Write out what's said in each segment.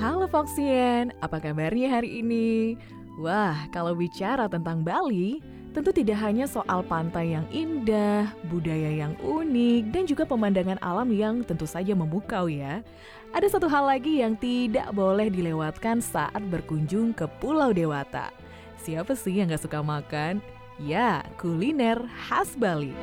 Halo Foxien, apa kabarnya hari ini? Wah, kalau bicara tentang Bali, tentu tidak hanya soal pantai yang indah, budaya yang unik, dan juga pemandangan alam yang tentu saja memukau ya. Ada satu hal lagi yang tidak boleh dilewatkan saat berkunjung ke Pulau Dewata. Siapa sih yang gak suka makan? Ya, kuliner khas Bali.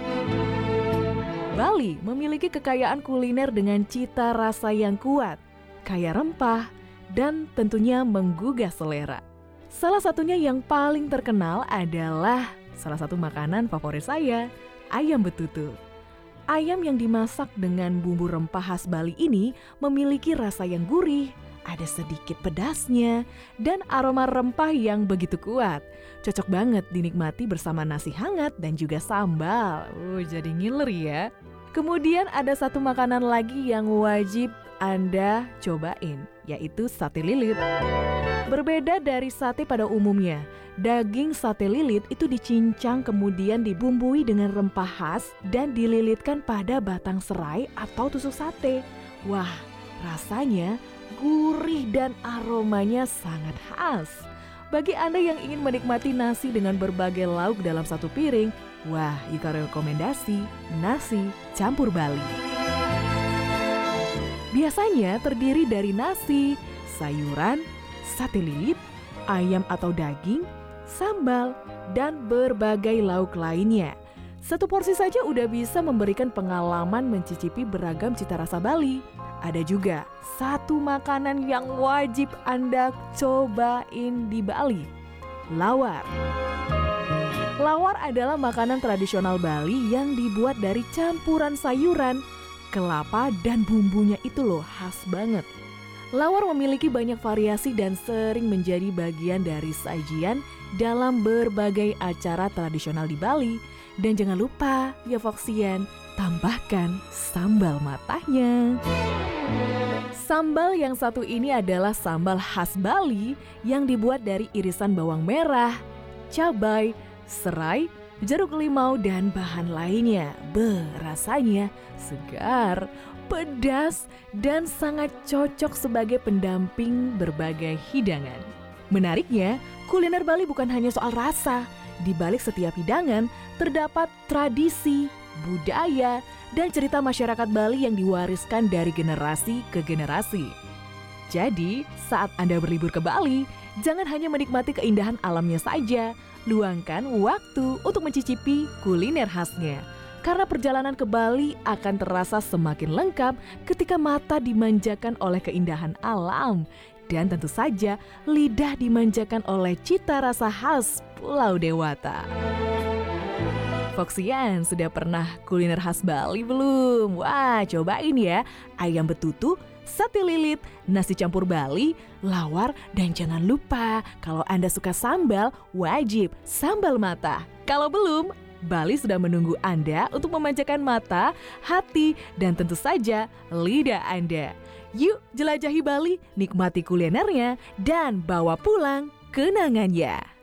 Bali memiliki kekayaan kuliner dengan cita rasa yang kuat, kaya rempah, dan tentunya menggugah selera. Salah satunya yang paling terkenal adalah salah satu makanan favorit saya, ayam betutu. Ayam yang dimasak dengan bumbu rempah khas Bali ini memiliki rasa yang gurih, ada sedikit pedasnya, dan aroma rempah yang begitu kuat. Cocok banget dinikmati bersama nasi hangat dan juga sambal. Jadi ngiler ya. Kemudian ada satu makanan lagi yang wajib Anda cobain, yaitu sate lilit. Berbeda dari sate pada umumnya, daging sate lilit itu dicincang kemudian dibumbui dengan rempah khas dan dililitkan pada batang serai atau tusuk sate. Wah, rasanya gurih dan aromanya sangat khas. Bagi Anda yang ingin menikmati nasi dengan berbagai lauk dalam satu piring, wah, Yuka rekomendasi nasi campur Bali. Biasanya terdiri dari nasi, sayuran, sate lilit, ayam atau daging, sambal, dan berbagai lauk lainnya. Satu porsi saja udah bisa memberikan pengalaman mencicipi beragam cita rasa Bali. Ada juga satu makanan yang wajib Anda cobain di Bali, lawar. Lawar adalah makanan tradisional Bali yang dibuat dari campuran sayuran, kelapa, dan bumbunya itu loh khas banget. Lawar memiliki banyak variasi dan sering menjadi bagian dari sajian dalam berbagai acara tradisional di Bali. Dan jangan lupa ya Foxien, tambahkan sambal matahnya. Sambal yang satu ini adalah sambal khas Bali yang dibuat dari irisan bawang merah, cabai, serai, jeruk limau, dan bahan lainnya. Rasanya segar, pedas, dan sangat cocok sebagai pendamping berbagai hidangan. Menariknya, kuliner Bali bukan hanya soal rasa. Di balik setiap hidangan, terdapat tradisi, budaya, dan cerita masyarakat Bali yang diwariskan dari generasi ke generasi. Jadi, saat Anda berlibur ke Bali, jangan hanya menikmati keindahan alamnya saja, luangkan waktu untuk mencicipi kuliner khasnya. Karena perjalanan ke Bali akan terasa semakin lengkap ketika mata dimanjakan oleh keindahan alam. Dan tentu saja lidah dimanjakan oleh cita rasa khas Pulau Dewata. Foxien, sudah pernah kuliner khas Bali belum? Wah, cobain ya. Ayam betutu, sate lilit, nasi campur Bali, lawar, dan jangan lupa kalau Anda suka sambal, wajib sambal mata. Kalau belum, Bali sudah menunggu Anda untuk memanjakan mata, hati, dan tentu saja lidah Anda. Yuk jelajahi Bali, nikmati kulinernya, dan bawa pulang kenangannya.